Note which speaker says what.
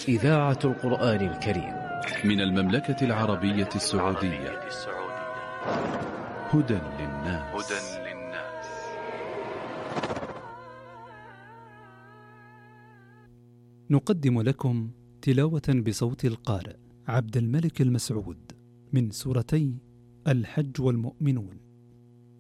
Speaker 1: إذاعة القرآن الكريم
Speaker 2: من المملكة العربية السعودية. هدى للناس.
Speaker 3: نقدم لكم تلاوة بصوت القارئ عبد الملك المسعود من سورتي الحج والمؤمنون.